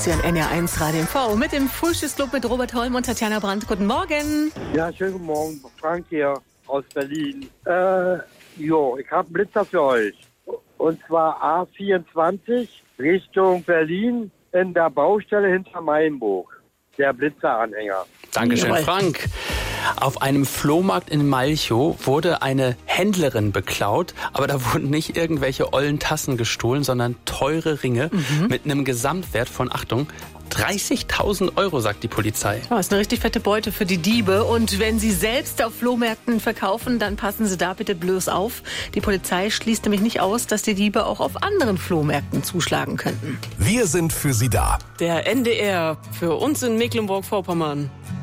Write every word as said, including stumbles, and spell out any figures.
Sie an N R eins Radio M V mit dem Frühstücksclub mit Robert Holm und Tatjana Brandt. Guten Morgen. Ja, schönen guten Morgen. Frank hier aus Berlin. Äh, jo, ich habe einen Blitzer für euch. Und zwar A vierundzwanzig Richtung Berlin in der Baustelle hinter Mainburg. Der Blitzeranhänger. Dankeschön, Jawohl. Frank. Auf einem Flohmarkt in Malchow wurde eine Händlerin beklaut, aber da wurden nicht irgendwelche ollen Tassen gestohlen, sondern teure Ringe mhm. mit einem Gesamtwert von, Achtung, dreißigtausend Euro, sagt die Polizei. Das ist eine richtig fette Beute für die Diebe. Und wenn Sie selbst auf Flohmärkten verkaufen, dann passen Sie da bitte bloß auf. Die Polizei schließt nämlich nicht aus, dass die Diebe auch auf anderen Flohmärkten zuschlagen könnten. Wir sind für Sie da. Der N D R für uns in Mecklenburg-Vorpommern.